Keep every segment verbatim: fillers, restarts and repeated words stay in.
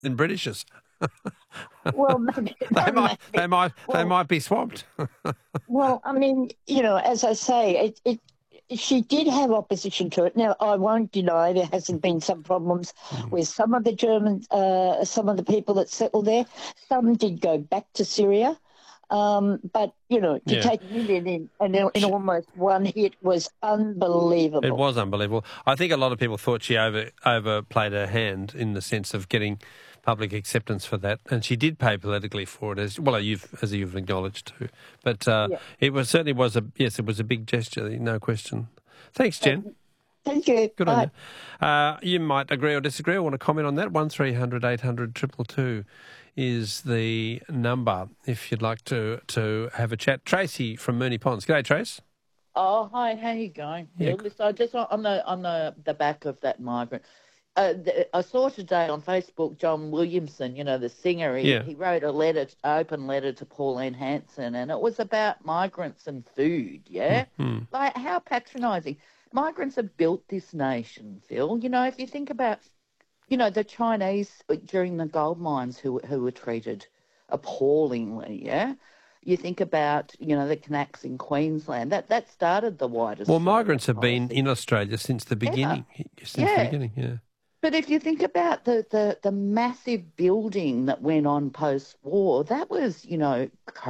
than Britishers. Well, maybe, they might, maybe. they might, well, they might be swamped. well, I mean, you know, as I say, it, it she did have opposition to it. Now, I won't deny there hasn't been some problems Mm. with some of the Germans, uh, some of the people that settled there. Some did go back to Syria. Um, but, you know, to Yeah. take a million in, and in, in almost one hit was unbelievable. It was unbelievable. I think a lot of people thought she over overplayed her hand in the sense of getting public acceptance for that, and she did pay politically for it, as well you've as you've acknowledged too. But uh, Yeah. it was certainly was a yes, it was a big gesture, no question. Thanks, Jen. Thank you. Good Bye. on you. Uh, you might agree or disagree. I want to comment on that. One three hundred eight hundred two two two is the number if you'd like to to have a chat. Tracy from Moonee Ponds. G'day, Trace. Oh, hi. How you going, Phil? Yeah. Listen, I just on the on the, the back of that migrant. Uh, the, I saw today on Facebook John Williamson, you know, the singer. He, Yeah. he wrote a letter, open letter to Pauline Hanson, and it was about migrants and food. Yeah, Mm-hmm. like how patronising. Migrants have built this nation, Phil. You know, if you think about, you know, the Chinese during the gold mines who who were treated appallingly. Yeah. You think about, you know, the Kanaks in Queensland. That that started the widest. Well, migrants have been in Australia since the beginning. Yeah. Since yeah. the beginning, yeah. But if you think about the, the, the massive building that went on post-war, that was, you know,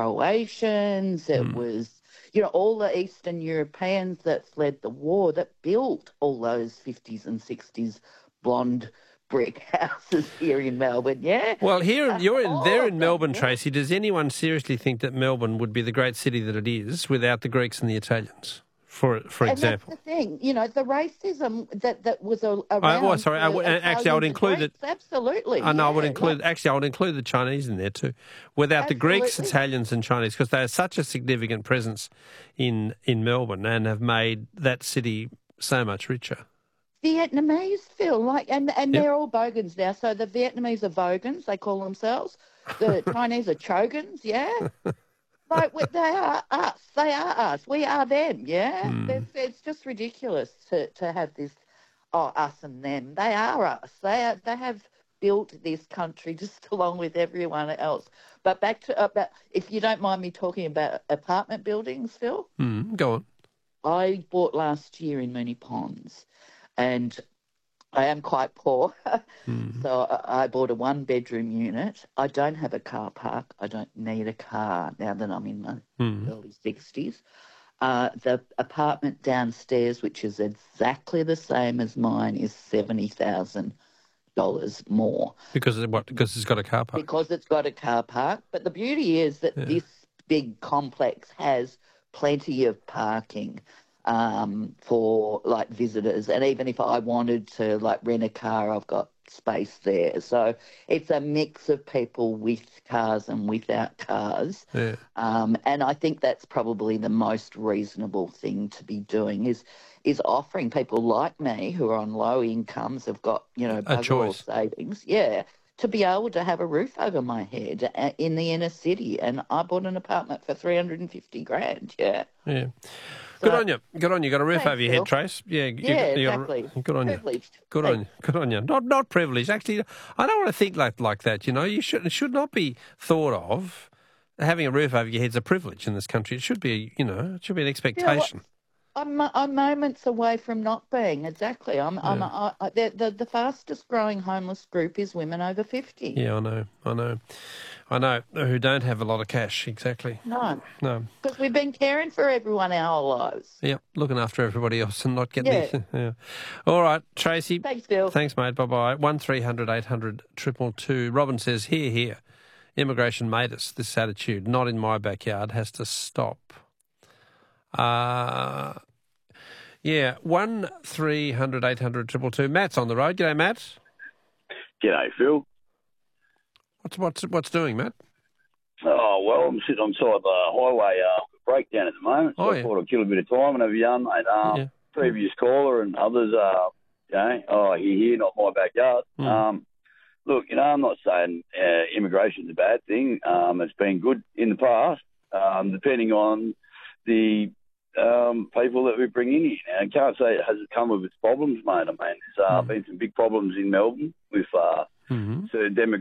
Croatians, it Mm. was, you know, all the Eastern Europeans that fled the war that built all those fifties and sixties blonde brick houses here in Melbourne, yeah? Well, here you're in, there in them, Melbourne, yeah. Tracy. Does anyone seriously think that Melbourne would be the great city that it is without the Greeks and the Italians, for for and example? that's the thing, you know, the racism that, that was a, around. I, oh, sorry, I, for actually, I would Italians and include it. Greeks, absolutely. I know, I would yeah, include like- actually, I would include the Chinese in there too, without the Greeks, Absolutely. Italians, and Chinese, because they are such a significant presence in in Melbourne and have made that city so much richer. Vietnamese, Phil, like, and, and Yep. they're all bogans now. So the Vietnamese are vogans, they call themselves. The Chinese are chogans, yeah. Like we- they are us, they are us, we are them, yeah. Mm. It's, it's just ridiculous to, to have this, oh, us and them. They are us. They are, they have built this country just along with everyone else. But back to about, if you don't mind me talking about apartment buildings, Phil. Mm, go on. I bought last year in Moonee Ponds. And I am quite poor, Mm. so I I bought a one-bedroom unit. I don't have a car park. I don't need a car now that I'm in my Mm. early sixties. Uh, the apartment downstairs, which is exactly the same as mine, is seventy thousand dollars more. Because of what? Because it's got a car park. Because it's got a car park. But the beauty is that Yeah. this big complex has plenty of parking um, for like visitors. And even if I wanted to like rent a car, I've got space there. So it's a mix of people with cars and without cars. Yeah. Um, and I think that's probably the most reasonable thing to be doing is is offering people like me who are on low incomes, have got, you know, A bugger all choice. savings, yeah, to be able to have a roof over my head uh, in the inner city. And I bought an apartment for three hundred fifty grand, yeah. Yeah. Good So- on you. Good on you. Got a roof Thanks, over your Phil. head, Trace. Yeah. You, Yeah, you got a- exactly. good on you. Privileged. Good on you. Good on you. Not not privileged. Actually, I don't want to think like like that. You know, you should it should not be thought of. Having a roof over your head's a privilege in this country. It should be, you know, it should be an expectation. I'm, I'm moments away from not being, exactly. I'm, I'm, I, I, the, the, the fastest growing homeless group is women over fifty. Yeah, I know. I know. I know. Who don't have a lot of cash. Exactly. No, No. because we've been caring for everyone our whole lives. Yeah, looking after everybody else and not getting Yeah. the... Yeah. All right, Tracy. Thanks, Bill. Thanks, mate. Bye-bye. one three hundred eight hundred two two two. Robin says, here, here. Immigration made us. This attitude, not in my backyard, has to stop. Uh, yeah, one three hundred eight hundred two two two. Matt's on the road. G'day, Matt. G'day, Phil. What's what's what's doing, Matt? Oh, well, I'm sitting on side of the highway uh, breakdown at the moment, so Oh, I yeah. thought I'd kill a bit of time and have a yarn, mate. Um, Yeah. Previous caller and others, uh, you know, oh, here, here, not my backyard. Mm. Um, look, you know, I'm not saying uh, immigration's a bad thing. Um, it's been good in the past, um, depending on the um, people that we bring in here. Now, I can't say it hasn't come with its problems, mate. I mean, there's uh, Mm. been some big problems in Melbourne with uh, Mm-hmm. certain demographics.